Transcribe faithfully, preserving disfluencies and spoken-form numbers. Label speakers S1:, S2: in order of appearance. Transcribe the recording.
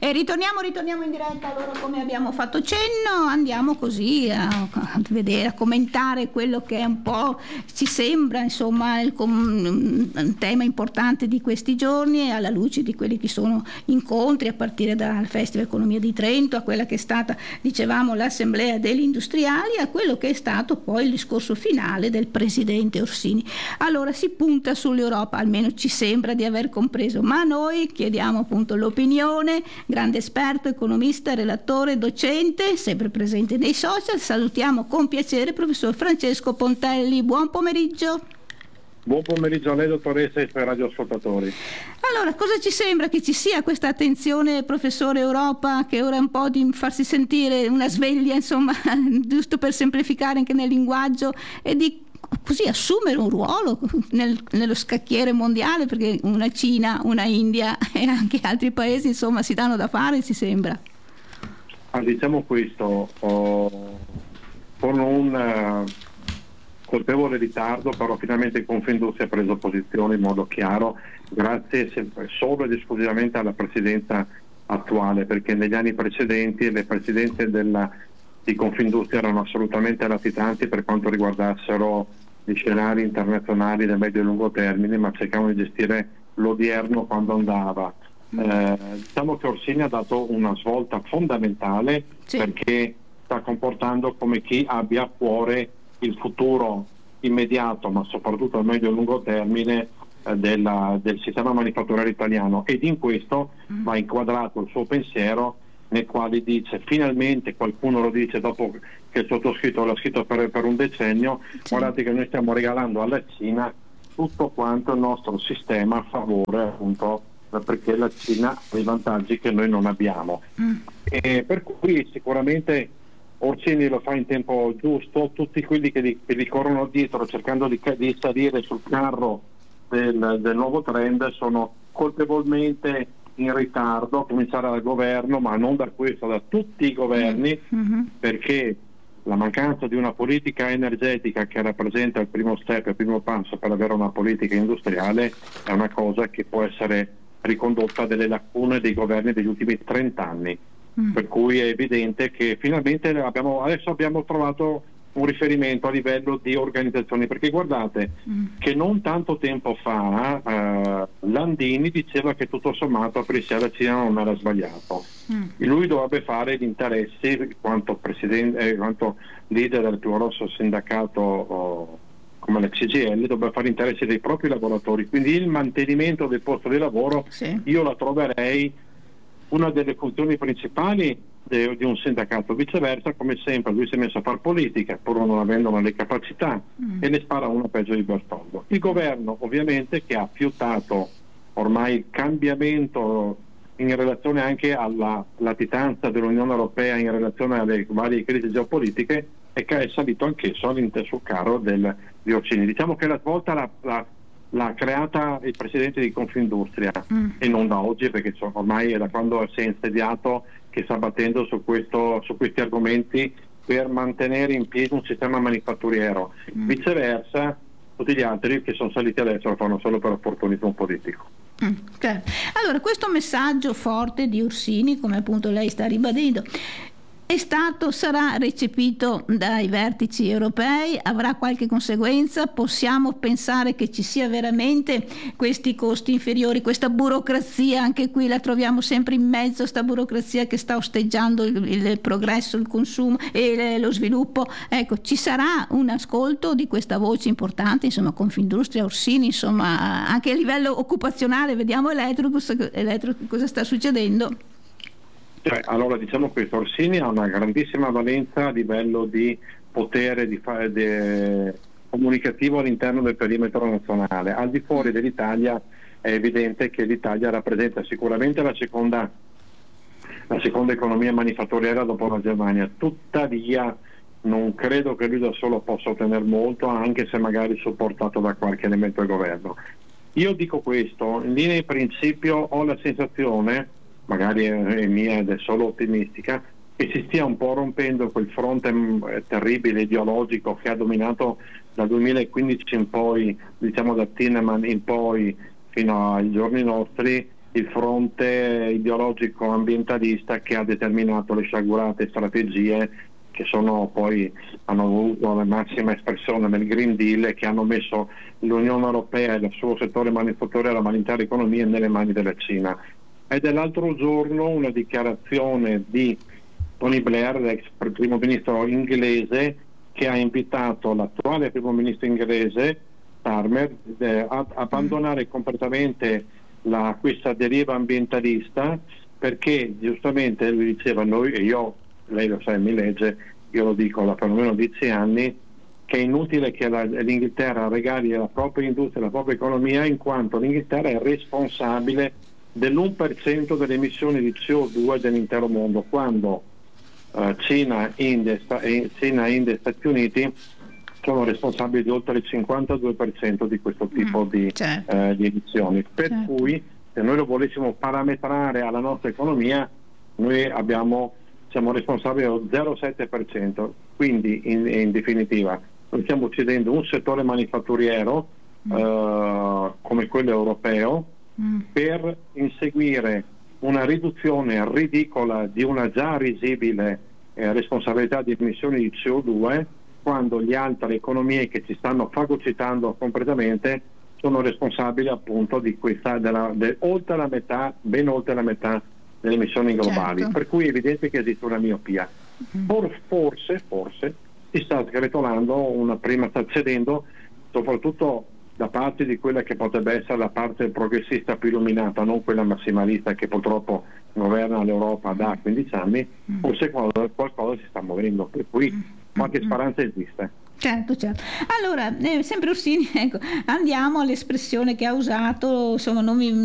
S1: E ritorniamo, ritorniamo in diretta. Allora, come abbiamo fatto cenno, andiamo così a, a vedere, a commentare quello che è un po', ci sembra, insomma, il, un tema importante di questi giorni, alla luce di quelli che sono incontri, a partire dal Festival Economia di Trento, a quella che è stata, dicevamo, l'Assemblea degli Industriali, a quello che è stato poi il discorso finale del Presidente Orsini. Allora si punta sull'Europa, almeno ci sembra di aver compreso, ma noi chiediamo appunto l'opinione. Grande esperto, economista, relatore, docente, sempre presente nei social. Salutiamo con piacere il professor Francesco Pontelli. Buon pomeriggio.
S2: Buon pomeriggio a lei, dottoressa, e ai radioascoltatori.
S1: Allora, cosa ci sembra che ci sia questa attenzione, professore Europa, che ora è un po' di farsi sentire una sveglia, insomma, giusto per semplificare anche nel linguaggio, e di così assumere un ruolo nel, nello scacchiere mondiale, perché una Cina, una India e anche altri paesi, insomma, si danno da fare, ci sembra.
S2: Ah, diciamo questo, oh, con un uh, colpevole ritardo, però finalmente Confindustria ha preso posizione in modo chiaro, grazie sempre, solo ed esclusivamente alla presidenza attuale, perché negli anni precedenti le presidenze della di Confindustria erano assolutamente latitanti per quanto riguardassero gli scenari internazionali nel medio e lungo termine, ma cercavano di gestire l'odierno quando andava. Eh, diciamo che Orsini ha dato una svolta fondamentale, sì, perché sta comportando come chi abbia a cuore il futuro immediato, ma soprattutto a medio e lungo termine eh, della, del sistema manifatturiero italiano, ed in questo mm. va inquadrato il suo pensiero, nei quali dice, finalmente qualcuno lo dice dopo che il sottoscritto l'ha scritto per, per un decennio, sì, guardate che noi stiamo regalando alla Cina tutto quanto il nostro sistema a favore, appunto, perché la Cina ha dei vantaggi che noi non abbiamo. Mm. E per cui sicuramente Orsini lo fa in tempo giusto, tutti quelli che gli, che gli corrono dietro cercando di, di salire sul carro del, del nuovo trend sono colpevolmente in ritardo, a cominciare dal governo, ma non da questo, da tutti i governi, mm-hmm. perché la mancanza di una politica energetica che rappresenta il primo step, il primo passo per avere una politica industriale, è una cosa che può essere ricondotta a delle lacune dei governi degli ultimi trent'anni. Mm. Per cui è evidente che finalmente abbiamo, adesso abbiamo trovato un riferimento a livello di organizzazioni, perché guardate mm. che non tanto tempo fa eh, Landini diceva che tutto sommato aprire la Cina non era sbagliato. Mm. Lui dovrebbe fare gli interessi quanto presidente, eh, quanto leader del più grosso sindacato oh, come la C G I L, dovrebbe fare interessi dei propri lavoratori, quindi il mantenimento del posto di lavoro, sì, io la troverei una delle funzioni principali de, di un sindacato. Viceversa, come sempre, lui si è messo a fare politica pur non avendo le capacità mm. e ne spara una peggio di Bertoldo. Il governo ovviamente, che ha fiutato ormai il cambiamento in relazione anche alla latitanza dell'Unione Europea in relazione alle varie crisi geopolitiche, e che è salito anch'esso all'interno sul carro del, di Orsini. Diciamo che la svolta la, la l'ha creata il presidente di Confindustria mm. e non da oggi, perché so, ormai è da quando si è insediato che sta battendo su, questo, su questi argomenti per mantenere in piedi un sistema manifatturiero. Mm. Viceversa, tutti gli altri che sono saliti adesso lo fanno solo per opportunismo politico.
S1: Mm, certo. Allora, questo messaggio forte di Orsini, come appunto lei sta ribadendo, è stato, sarà recepito dai vertici europei, avrà qualche conseguenza? Possiamo pensare che ci sia veramente questi costi inferiori, questa burocrazia, anche qui la troviamo sempre in mezzo, sta burocrazia che sta osteggiando il, il progresso, il consumo e lo sviluppo. Ecco, ci sarà un ascolto di questa voce importante, insomma, Confindustria, Orsini, insomma, anche a livello occupazionale, vediamo Electrolux, Electrolux cosa sta succedendo?
S2: Cioè, allora diciamo che Orsini ha una grandissima valenza a livello di potere di fare de... comunicativo all'interno del perimetro nazionale. Al di fuori dell'Italia è evidente che l'Italia rappresenta sicuramente la seconda la seconda economia manifatturiera dopo la Germania, tuttavia non credo che lui da solo possa ottenere molto, anche se magari supportato da qualche elemento del governo. Io dico questo, in linea di principio ho la sensazione, magari è mia ed è solo ottimistica, che si stia un po' rompendo quel fronte mh, terribile ideologico che ha dominato dal duemilaquindici in poi, diciamo da Tinneman in poi fino ai giorni nostri, il fronte ideologico ambientalista che ha determinato le sciagurate strategie che sono poi hanno avuto la massima espressione nel Green Deal e che hanno messo l'Unione Europea e il suo settore manifatturiero, ma l'intera economia nelle mani della Cina. Ed è l'altro giorno una dichiarazione di Tony Blair, l'ex primo ministro inglese, che ha invitato l'attuale primo ministro inglese Starmer eh, a abbandonare completamente la, questa deriva ambientalista, perché giustamente lui diceva, noi, e io, lei lo sa, mi legge, io lo dico da perlomeno dieci anni, che è inutile che la, l'Inghilterra regali la propria industria, la propria economia, in quanto l'Inghilterra è responsabile dell'uno per cento delle emissioni di C O due dell'intero mondo, quando uh, Cina, India, sta, eh, Cina, India e Stati Uniti sono responsabili di oltre il cinquantadue per cento di questo tipo mm, di, certo. eh, di emissioni. Per certo. cui se noi lo volessimo parametrare alla nostra economia, noi abbiamo, siamo responsabili dello zero virgola sette per cento. Quindi in, in definitiva noi stiamo uccidendo un settore manifatturiero mm. eh, come quello europeo mm. per inseguire una riduzione ridicola di una già risibile eh, responsabilità di emissioni di C O due, quando le altre economie che ci stanno fagocitando completamente sono responsabili appunto di questa, della, de, oltre la metà, ben oltre la metà delle emissioni globali. Certo. Per cui è evidente che esiste una miopia. For, forse, forse si sta sgretolando una prima, sta cedendo soprattutto da parte di quella che potrebbe essere la parte progressista più illuminata, non quella massimalista che purtroppo governa l'Europa da quindici anni, forse qualcosa si sta muovendo, per cui qualche speranza esiste.
S1: Certo, certo. Allora, eh, sempre Orsini, ecco, andiamo all'espressione che ha usato, insomma, non mi,